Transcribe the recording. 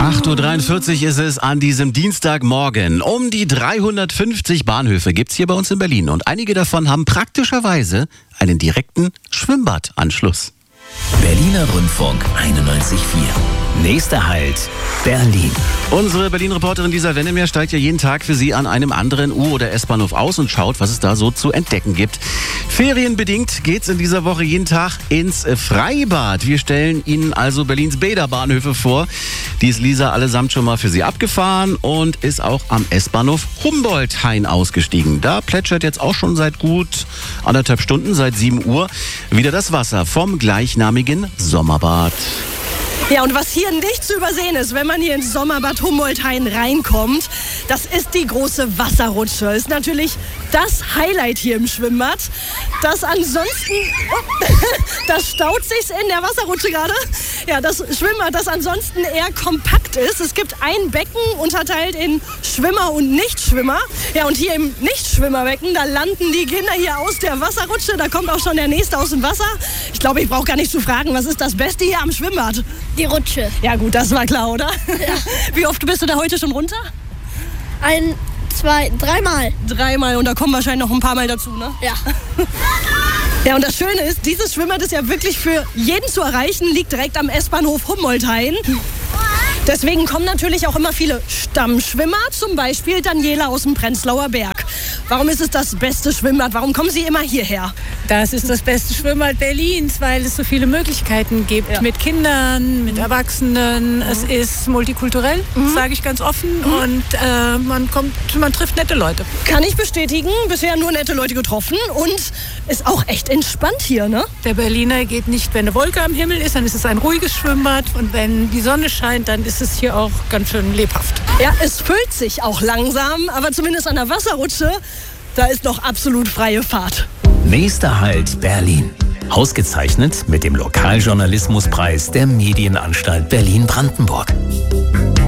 8.43 Uhr ist es an diesem Dienstagmorgen. Um die 350 Bahnhöfe gibt's hier bei uns in Berlin. Und einige davon haben praktischerweise einen direkten Schwimmbadanschluss. Berliner Rundfunk 91.4. Nächster Halt, Berlin. Unsere Berlin-Reporterin Lisa Wennemer steigt ja jeden Tag für Sie an einem anderen U- oder S-Bahnhof aus und schaut, was es da so zu entdecken gibt. Ferienbedingt geht's in dieser Woche jeden Tag ins Freibad. Wir stellen Ihnen also Berlins Bäderbahnhöfe vor. Die ist Lisa allesamt schon mal für Sie abgefahren und ist auch am S-Bahnhof Humboldt-Hain ausgestiegen. Da plätschert jetzt auch schon seit gut 1,5 Stunden, seit 7 Uhr, wieder das Wasser vom gleichnamigen Sommerbad. Ja, und was hier nicht zu übersehen ist, wenn man hier ins Sommerbad Humboldt-Hain reinkommt, das ist die große Wasserrutsche. Ist natürlich das Highlight hier im Schwimmbad. Das ansonsten, das staut sich in der Wasserrutsche gerade. Ja, das Schwimmbad, das ansonsten eher kompakt ist. Es gibt ein Becken unterteilt in Schwimmer und Nichtschwimmer. Ja, und hier im Nichtschwimmerbecken, da landen die Kinder hier aus der Wasserrutsche. Da kommt auch schon der Nächste aus dem Wasser. Ich glaube, ich brauche gar nicht zu fragen, was ist das Beste hier am Schwimmbad? Die Rutsche. Ja gut, das war klar, oder? Ja. Wie oft bist du da heute schon runter? 1, 2, 3 Mal. 3 Mal und da kommen wahrscheinlich noch ein paar Mal dazu, ne? Ja. Ja, und das Schöne ist, dieses Schwimmbad ist ja wirklich für jeden zu erreichen, liegt direkt am S-Bahnhof Humboldt-Hain. Deswegen kommen natürlich auch immer viele Stammschwimmer, zum Beispiel Daniela aus dem Prenzlauer Berg. Warum ist es das beste Schwimmbad? Warum kommen Sie immer hierher? Das ist das beste Schwimmbad Berlins, weil es so viele Möglichkeiten gibt. Ja. Mit Kindern, mit Erwachsenen. Es ist multikulturell, sage ich ganz offen. Und man trifft nette Leute. Kann ich bestätigen. Bisher nur nette Leute getroffen. Und ist auch echt entspannt hier, ne? Der Berliner geht nicht, wenn eine Wolke am Himmel ist, dann ist es ein ruhiges Schwimmbad. Und wenn die Sonne scheint, dann ist es hier auch ganz schön lebhaft. Ja, es füllt sich auch langsam. Aber zumindest an der Wasserrutsche, da ist noch absolut freie Fahrt. Nächster Halt, Berlin. Ausgezeichnet mit dem Lokaljournalismuspreis der Medienanstalt Berlin-Brandenburg.